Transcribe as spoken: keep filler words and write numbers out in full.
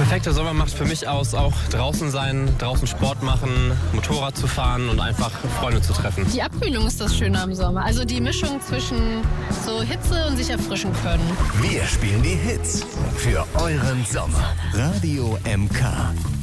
perfekte Sommer macht für mich aus, auch draußen sein, draußen Sport machen, Motorrad zu fahren und einfach Freunde zu treffen. Die Abkühlung ist das Schöne am Sommer. Also die Mischung zwischen so Hitze und sich erfrischen können. Wir spielen die Hits für euren Sommer. Radio M K.